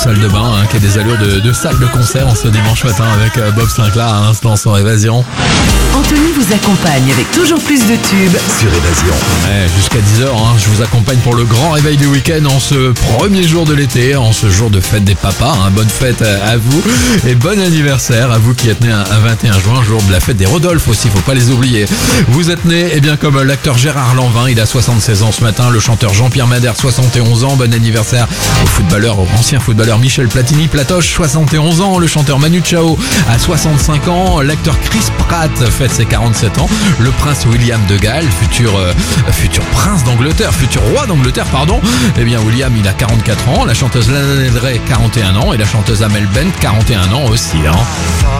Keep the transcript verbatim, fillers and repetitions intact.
salle de bain hein, qui a des allures de, de salle de concert en ce dimanche matin avec euh, Bob Sinclair à l'instant sur Évasion. Anthony vous accompagne avec toujours plus de tubes sur Évasion. Ouais, jusqu'à dix heures, hein, je vous accompagne pour le grand réveil du week-end en ce premier jour de l'été, en ce jour de fête des papas. Hein, bonne fête à vous et bon anniversaire à vous qui êtes né un vingt et un juin, jour de la fête des Rodolphe aussi, faut pas les oublier. Vous êtes né, eh bien comme l'acteur Gérard Lanvin, il a soixante-seize ans ce matin, le chanteur Jean-Pierre Madère, soixante et onze ans, bon anniversaire au footballeur, au ancien footballeur Michel Platini, Platoche, soixante et onze ans, le chanteur Manu Chao à soixante-cinq ans, l'acteur Chris Pratt fête ses quarante-sept ans, le prince William de Galles, futur, euh, futur prince d'Angleterre, futur roi d'Angleterre, pardon, eh bien William il a quarante-quatre ans, la chanteuse Lana Del Rey quarante et un ans et la chanteuse Amel Bent quarante et un ans aussi. Hein.